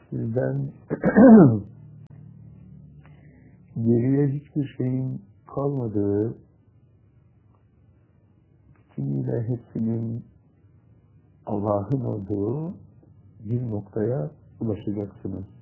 sizden geriye hiçbir şeyin kalmadığı, bütünüyle hepsinin Allah'ın olduğu bir noktaya ulaşacaksınız.